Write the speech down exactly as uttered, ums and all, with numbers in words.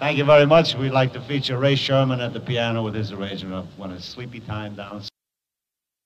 Thank you very much. We'd like to feature Ray Sherman at the piano with his arrangement of When a Sleepy Time Down